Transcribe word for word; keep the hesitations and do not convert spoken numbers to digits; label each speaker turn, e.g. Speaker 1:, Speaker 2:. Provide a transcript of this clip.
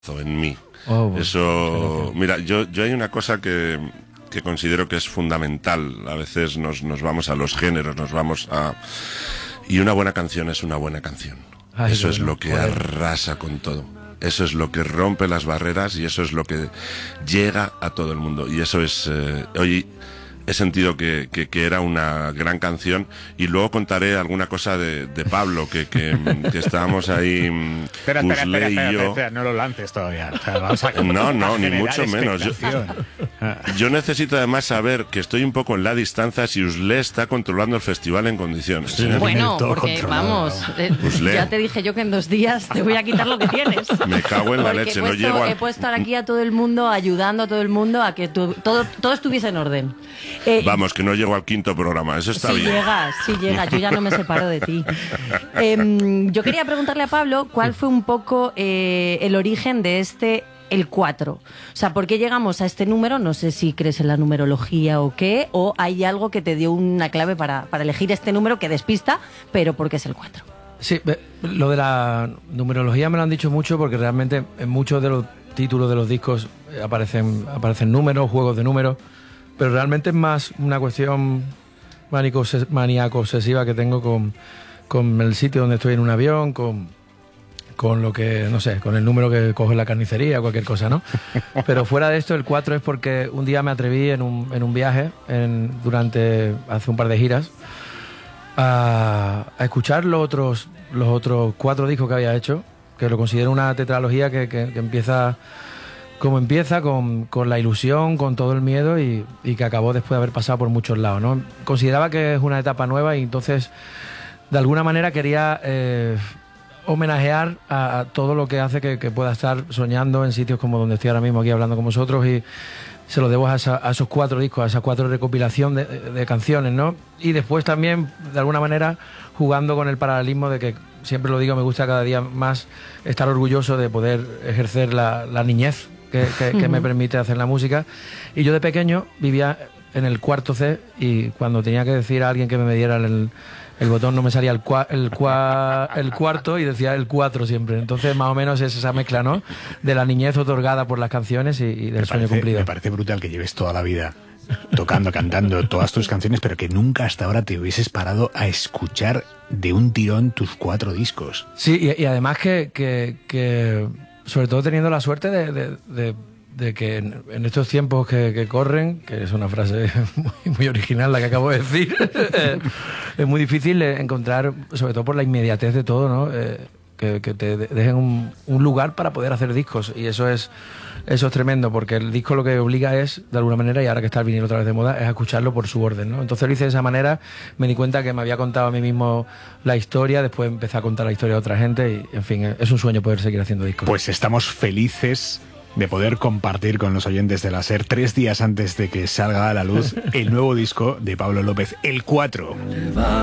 Speaker 1: en mí.
Speaker 2: Oh, bueno,
Speaker 1: Eso, mira, yo, yo hay una cosa que, que considero que es fundamental. A veces nos, nos vamos a los géneros, nos vamos a... Y una buena canción es una buena canción.
Speaker 2: Ay,
Speaker 1: eso es
Speaker 2: bueno,
Speaker 1: lo que
Speaker 2: bueno.
Speaker 1: arrasa con todo. Eso es lo que rompe las barreras y eso es lo que llega a todo el mundo. Y eso es... Eh, hoy he sentido que, que, que era una gran canción y luego contaré alguna cosa de, de Pablo, que, que, que estábamos ahí,
Speaker 3: Espera, espera,
Speaker 1: Uslé
Speaker 3: espera,
Speaker 1: y
Speaker 3: espera,
Speaker 1: yo.
Speaker 3: espera, no lo lances todavía. O sea, vamos a,
Speaker 1: No, no,
Speaker 3: a
Speaker 1: ni
Speaker 3: generar
Speaker 1: mucho menos. Yo,
Speaker 3: expectación.
Speaker 1: yo necesito además saber que estoy un poco en la distancia si Uslé está controlando el festival en condiciones. ¿eh?
Speaker 4: Bueno,
Speaker 3: todo
Speaker 4: porque
Speaker 3: controlado.
Speaker 4: vamos, eh,
Speaker 1: Uslé.
Speaker 4: ya te dije yo que en dos días te voy a quitar lo que tienes.
Speaker 1: Me cago en la
Speaker 4: Porque
Speaker 1: leche,
Speaker 4: he
Speaker 1: no
Speaker 4: puesto,
Speaker 1: llego al-
Speaker 4: he puesto ahora aquí a todo el mundo, ayudando a todo el mundo a que tu- todo, todo estuviese en orden. Eh,
Speaker 1: Vamos, que no llego al quinto programa, eso está
Speaker 4: si
Speaker 1: bien.
Speaker 4: llegas, si llegas, yo ya no me separo de ti. Em, yo quería preguntarle a Pablo cuál fue un poco eh, el origen de este, el cuatro. O sea, ¿por qué llegamos a este número? No sé si crees en la numerología o qué, o hay algo que te dio una clave para, para elegir este número que despista, pero ¿por qué es el cuatro?
Speaker 2: Sí, ve, lo de la numerología me lo han dicho mucho porque realmente en muchos de los títulos de los discos eh, aparecen, aparecen números, juegos de números, pero realmente es más una cuestión maníaco-obsesiva que tengo con, con el sitio donde estoy en un avión, con, con lo que, no sé, con el número que cojo en la carnicería, cualquier cosa, ¿no? Pero fuera de esto, el cuatro es porque un día me atreví en un, en un viaje, en, durante, hace un par de giras, a, a escuchar los otros, los otros cuatro discos que había hecho, que lo considero una tetralogía que, que, que empieza como empieza, con, con la ilusión, con todo el miedo y, y que acabó después de haber pasado por muchos lados, ¿no? Consideraba que es una etapa nueva y entonces de alguna manera quería eh, homenajear a, a todo lo que hace que, que pueda estar soñando en sitios como donde estoy ahora mismo aquí hablando con vosotros, y se lo debo a, esa, a esos cuatro discos, a esas cuatro recopilación de, de canciones, ¿no? Y después también, de alguna manera, jugando con el paralelismo de que, siempre lo digo, me gusta cada día más estar orgulloso de poder ejercer la, la niñez que, que, que me permite hacer la música. Y yo de pequeño vivía en el cuarto C y cuando tenía que decir a alguien que me diera el, el botón no me salía el, cua, el, cua, el cuarto y decía el cuatro siempre. Entonces más o menos es esa mezcla, ¿no? De la niñez otorgada por las canciones y, y del
Speaker 3: Me
Speaker 2: sueño
Speaker 3: parece,
Speaker 2: cumplido.
Speaker 3: me parece brutal que lleves toda la vida tocando, cantando todas tus canciones, pero que nunca hasta ahora te hubieses parado a escuchar de un tirón tus cuatro discos.
Speaker 2: Sí, y, y además que, que, que, sobre todo teniendo la suerte de, de, de, de que en, en estos tiempos que, que corren, que es una frase muy, muy original la que acabo de decir, es muy difícil encontrar, sobre todo por la inmediatez de todo, ¿no? Eh, que, que te dejen un, un lugar para poder hacer discos, y eso es eso es tremendo, porque el disco lo que obliga es, de alguna manera, y ahora que está el vinilo otra vez de moda, es a escucharlo por su orden, ¿no? Entonces lo hice de esa manera, me di cuenta que me había contado a mí mismo la historia, después empecé a contar la historia de otra gente y, en fin, es un sueño poder seguir haciendo discos.
Speaker 3: Pues estamos felices de poder compartir con los oyentes de la SER, tres días antes de que salga a la luz, el nuevo disco de Pablo López, el cuatro.